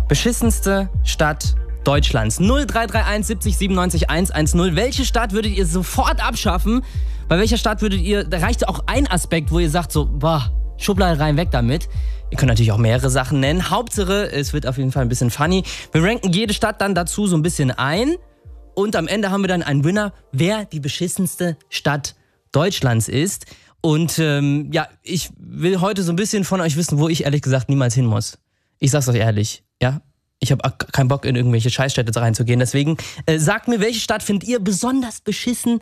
Beschissenste Stadt Deutschlands. 0331 70 97 110. Welche Stadt würdet ihr sofort abschaffen? Bei welcher Stadt da reicht auch ein Aspekt, wo ihr sagt so, boah, Schublade rein, weg damit. Ihr könnt natürlich auch mehrere Sachen nennen. Hauptsache, es wird auf jeden Fall ein bisschen funny. Wir ranken jede Stadt dann dazu so ein bisschen ein. Und am Ende haben wir dann einen Winner, wer die beschissenste Stadt Deutschlands ist. Und ich will heute so ein bisschen von euch wissen, wo ich ehrlich gesagt niemals hin muss. Ich sag's euch ehrlich, ja. Ich habe keinen Bock, in irgendwelche Scheißstädte reinzugehen. Deswegen sagt mir, welche Stadt findet ihr besonders beschissen?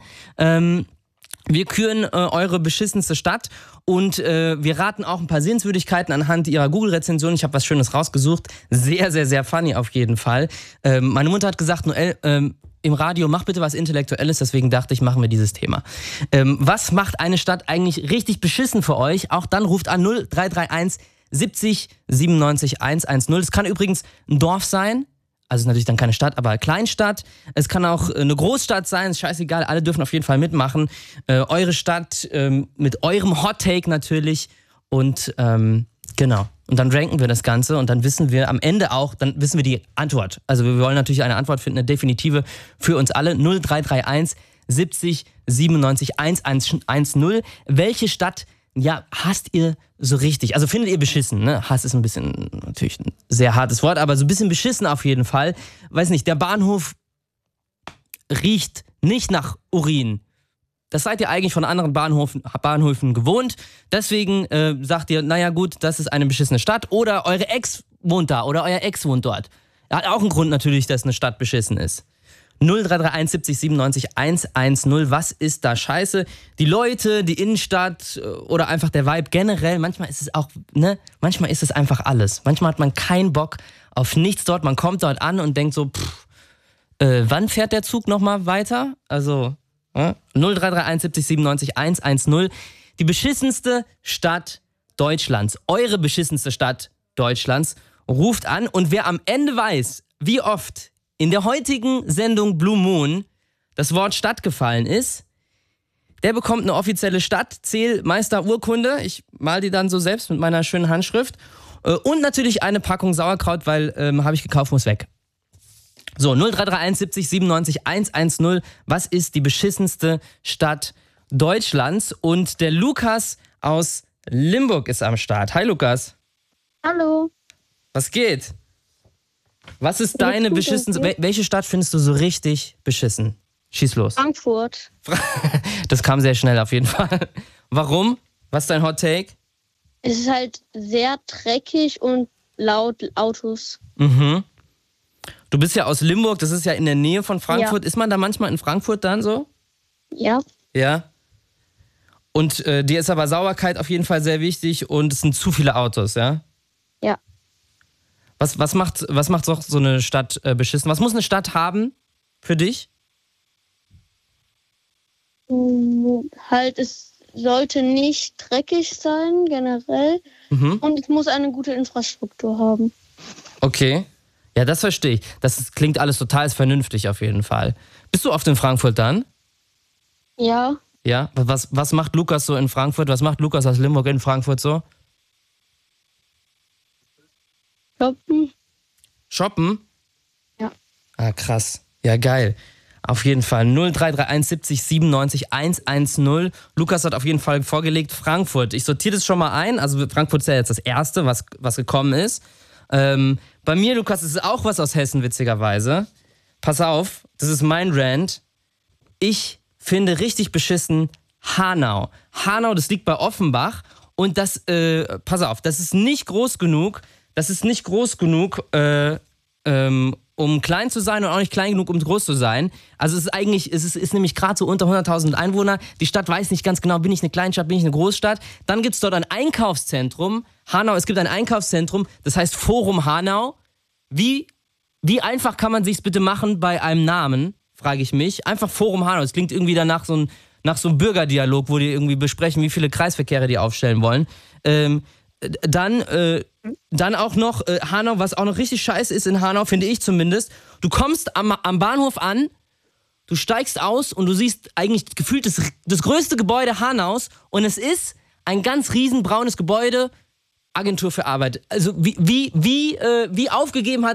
Wir küren eure beschissenste Stadt und wir raten auch ein paar Sehenswürdigkeiten anhand ihrer Google-Rezension. Ich habe was Schönes rausgesucht. Sehr, sehr, sehr funny auf jeden Fall. Meine Mutter hat gesagt, Noel, im Radio mach bitte was Intellektuelles, deswegen dachte ich, machen wir dieses Thema. Was macht eine Stadt eigentlich richtig beschissen für euch? Auch dann ruft an 0331 70 97 110. Es kann übrigens ein Dorf sein, also ist natürlich dann keine Stadt, aber eine Kleinstadt. Es kann auch eine Großstadt sein, ist scheißegal, alle dürfen auf jeden Fall mitmachen. Eure Stadt mit eurem Hot Take natürlich und genau. Und dann ranken wir das Ganze und dann wissen wir am Ende auch, dann wissen wir die Antwort. Also wir wollen natürlich eine Antwort finden, eine definitive für uns alle. 0331 70 97 110. Welche Stadt, hasst ihr so richtig? Also findet ihr beschissen, ne? Hass ist ein bisschen, natürlich ein sehr hartes Wort, aber so ein bisschen beschissen auf jeden Fall. Weiß nicht, der Bahnhof riecht nicht nach Urin. Das seid ihr eigentlich von anderen Bahnhöfen gewohnt. Deswegen sagt ihr, naja gut, das ist eine beschissene Stadt. Oder eure Ex wohnt da oder euer Ex wohnt dort. Hat auch einen Grund natürlich, dass eine Stadt beschissen ist. 0331 70 97 110. Was ist da scheiße? Die Leute, die Innenstadt oder einfach der Vibe generell. Manchmal ist es auch, manchmal ist es einfach alles. Manchmal hat man keinen Bock auf nichts dort. Man kommt dort an und denkt so, wann fährt der Zug nochmal weiter? Also 0331 70 97 110. Die beschissenste Stadt Deutschlands. Eure beschissenste Stadt Deutschlands. Ruft an und wer am Ende weiß, wie oft in der heutigen Sendung Blue Moon das Wort Stadt gefallen ist, der bekommt eine offizielle Stadtzählmeister-Urkunde. Ich mal die dann so selbst mit meiner schönen Handschrift. Und natürlich eine Packung Sauerkraut, weil habe ich gekauft, muss weg. So, 0331 70 97 110. Was ist die beschissenste Stadt Deutschlands? Und der Lukas aus Limburg ist am Start. Hi Lukas. Hallo. Was geht? Was ist deine beschissenste... Welche Stadt findest du so richtig beschissen? Schieß los. Frankfurt. Das kam sehr schnell auf jeden Fall. Warum? Was ist dein Hot Take? Es ist halt sehr dreckig und laut Autos. Mhm. Du bist ja aus Limburg, das ist ja in der Nähe von Frankfurt. Ja. Ist man da manchmal in Frankfurt dann so? Ja. Ja. Und dir ist aber Sauberkeit auf jeden Fall sehr wichtig und es sind zu viele Autos, ja? Ja. Was macht so eine Stadt beschissen? Was muss eine Stadt haben für dich? Halt, es sollte nicht dreckig sein, generell. Mhm. Und es muss eine gute Infrastruktur haben. Okay. Ja, das verstehe ich. Das klingt alles total vernünftig auf jeden Fall. Bist du oft in Frankfurt dann? Ja. Ja? Was macht Lukas so in Frankfurt? Was macht Lukas aus Limburg in Frankfurt so? Shoppen. Shoppen? Ja. Ah, krass. Ja, geil. Auf jeden Fall. 0331 70 97 110. Lukas hat auf jeden Fall vorgelegt Frankfurt. Ich sortiere das schon mal ein. Also Frankfurt ist ja jetzt das Erste, was gekommen ist. Bei mir, Lukas, ist auch was aus Hessen, witzigerweise. Pass auf, das ist mein Rant. Ich finde richtig beschissen Hanau. Hanau, das liegt bei Offenbach. Und das, pass auf, das ist nicht groß genug. Um klein zu sein und auch nicht klein genug, um groß zu sein. Also es ist nämlich gerade so unter 100.000 Einwohner. Die Stadt weiß nicht ganz genau, bin ich eine Kleinstadt, bin ich eine Großstadt. Dann gibt es dort ein Einkaufszentrum. Hanau, es gibt ein Einkaufszentrum, das heißt Forum Hanau. Wie einfach kann man sich's bitte machen bei einem Namen, frage ich mich. Einfach Forum Hanau. Das klingt irgendwie danach nach so einem Bürgerdialog, wo die irgendwie besprechen, wie viele Kreisverkehre die aufstellen wollen. Dann auch noch Hanau, was auch noch richtig scheiße ist in Hanau, finde ich zumindest. Du kommst am Bahnhof an, du steigst aus und du siehst eigentlich gefühlt das größte Gebäude Hanaus und es ist ein ganz riesen braunes Gebäude, Agentur für Arbeit. Also wie aufgegeben hat